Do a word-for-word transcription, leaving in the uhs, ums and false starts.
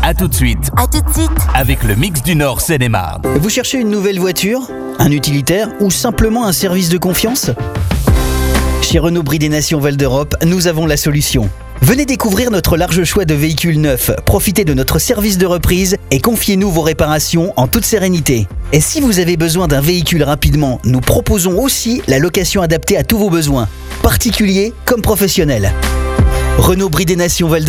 A tout de suite, À tout de suite. avec le Mix du Nord Seine-et-Marne. Vous cherchez une nouvelle voiture, un utilitaire ou simplement un service de confiance ? Chez Renault Brie des Nations Val d'Europe, nous avons la solution. Venez découvrir notre large choix de véhicules neufs, profitez de notre service de reprise et confiez-nous vos réparations en toute sérénité. Et si vous avez besoin d'un véhicule rapidement, nous proposons aussi la location adaptée à tous vos besoins, particuliers comme professionnels. Renault Brie des Nations Val